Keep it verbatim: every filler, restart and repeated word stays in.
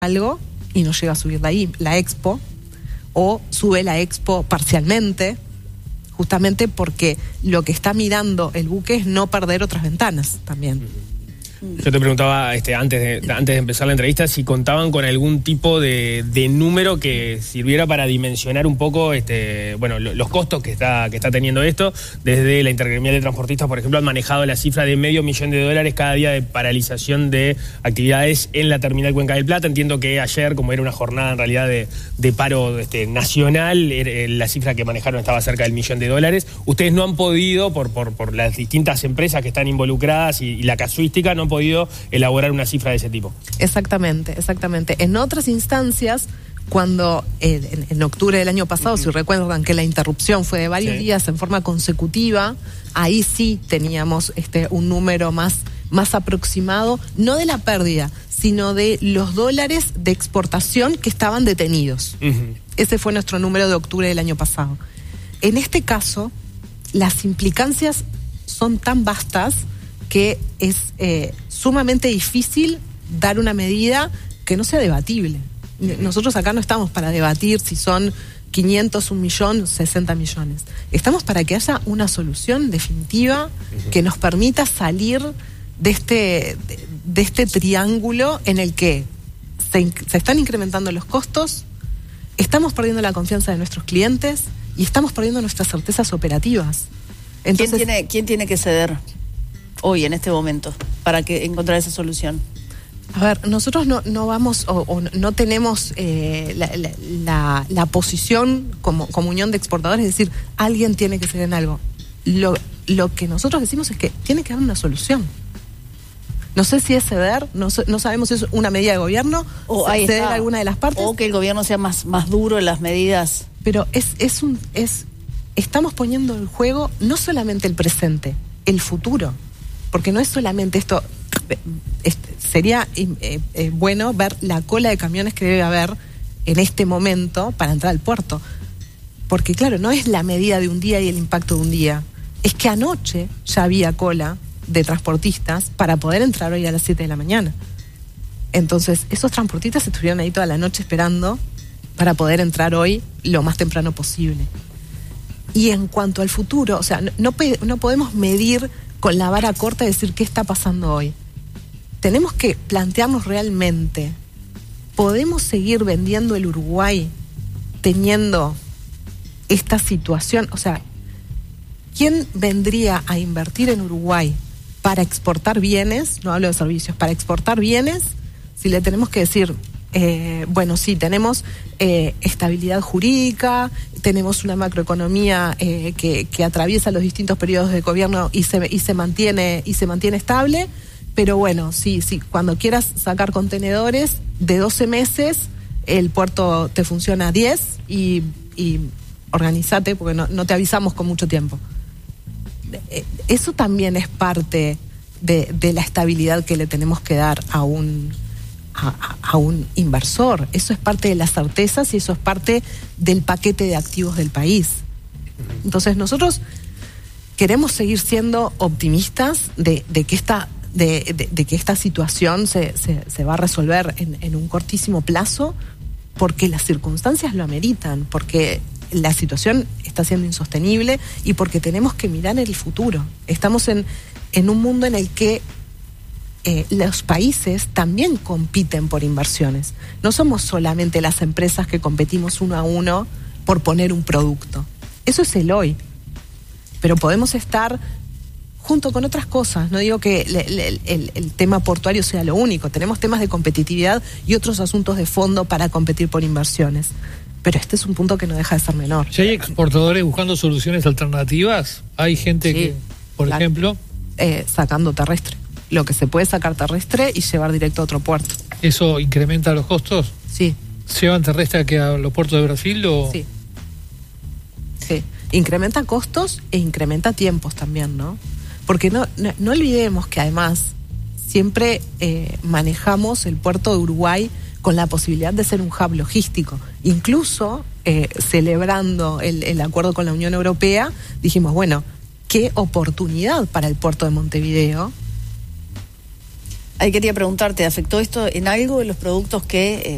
algo y no llega a subir la, la expo, o sube la expo parcialmente, justamente porque lo que está mirando el buque es no perder otras ventanas también. Yo te preguntaba este, antes, de, antes de empezar la entrevista si contaban con algún tipo de, de número que sirviera para dimensionar un poco este, bueno, lo, los costos que está, que está teniendo esto. Desde la Intergremial de Transportistas, por ejemplo, han manejado la cifra de medio millón de dólares cada día de paralización de actividades en la terminal Cuenca del Plata. Entiendo que ayer, como era una jornada en realidad de, de paro este, nacional, la cifra que manejaron estaba cerca del millón de dólares. Ustedes no han podido, por, por, por las distintas empresas que están involucradas y, y la casuística, no han podido elaborar una cifra de ese tipo. Exactamente, exactamente. En otras instancias, cuando eh, en, en octubre del año pasado, uh-huh. si recuerdan que la interrupción fue de varios sí. días en forma consecutiva, ahí sí teníamos este, un número más, más aproximado, no de la pérdida, sino de los dólares de exportación que estaban detenidos. Uh-huh. Ese fue nuestro número de octubre del año pasado. En este caso, las implicancias son tan vastas que es eh, sumamente difícil dar una medida que no sea debatible. Nosotros acá no estamos para debatir si son quinientos, un millón, sesenta millones. Estamos para que haya una solución definitiva uh-huh. que nos permita salir de este, de, de este triángulo en el que se, se están incrementando los costos, estamos perdiendo la confianza de nuestros clientes y estamos perdiendo nuestras certezas operativas. Entonces, ¿Quién tiene, quién tiene que ceder hoy, en este momento, para que encontrar esa solución? A ver, nosotros no, no vamos o, o no tenemos eh, la, la, la, la posición como, como unión de exportadores, es decir, alguien tiene que ceder en algo. Lo, lo que nosotros decimos es que tiene que haber una solución. No sé si es ceder, no, no sabemos si es una medida de gobierno o ahí ceder está. alguna de las partes. O que el gobierno sea más, más duro en las medidas. Pero es, es un, es, estamos poniendo en juego no solamente el presente, el futuro. Porque no es solamente esto, es, sería eh, eh, bueno ver la cola de camiones que debe haber en este momento para entrar al puerto. Porque claro, no es la medida de un día y el impacto de un día. Es que anoche ya había cola de transportistas para poder entrar hoy a las siete de la mañana. Entonces, esos transportistas estuvieron ahí toda la noche esperando para poder entrar hoy lo más temprano posible. Y en cuanto al futuro, o sea, no, no, no podemos medir con la vara corta y decir qué está pasando hoy. Tenemos que plantearnos realmente, ¿podemos seguir vendiendo el Uruguay teniendo esta situación? O sea, ¿quién vendría a invertir en Uruguay para exportar bienes? No hablo de servicios, para exportar bienes, si le tenemos que decir, eh, bueno, sí, tenemos eh, estabilidad jurídica, tenemos una macroeconomía eh, que, que atraviesa los distintos periodos de gobierno y se, y se mantiene, y se mantiene estable, pero bueno, sí, sí, cuando quieras sacar contenedores de doce meses, el puerto te funciona a diez y, y organízate porque no, no te avisamos con mucho tiempo. Eso también es parte de, de la estabilidad que le tenemos que dar a un A, a un inversor. Eso es parte de las certezas y eso es parte del paquete de activos del país. Entonces nosotros queremos seguir siendo optimistas de, de que esta de, de, de que esta situación se, se, se va a resolver en, en un cortísimo plazo, porque las circunstancias lo ameritan, porque la situación está siendo insostenible y porque tenemos que mirar en el futuro. Estamos en, en un mundo en el que Eh, los países también compiten por inversiones. No somos solamente las empresas que competimos uno a uno por poner un producto. Eso es el hoy. Pero podemos estar junto con otras cosas. No digo que el, el, el, el tema portuario sea lo único. Tenemos temas de competitividad y otros asuntos de fondo para competir por inversiones. Pero este es un punto que no deja de ser menor. Si hay exportadores buscando soluciones alternativas, hay gente sí, que, por claro, ejemplo... Eh, sacando terrestre. Lo que se puede sacar terrestre y llevar directo a otro puerto. ¿Eso incrementa los costos? Sí. ¿Llevan terrestre que a los puertos de Brasil o...? Sí. Sí. Incrementa costos e incrementa tiempos también, ¿no? Porque no, no, no olvidemos que además siempre eh, manejamos el puerto de Uruguay con la posibilidad de ser un hub logístico. Incluso eh, celebrando el, el acuerdo con la Unión Europea, dijimos, bueno, qué oportunidad para el puerto de Montevideo. Ahí quería preguntarte, ¿afectó esto en algo de los productos que eh,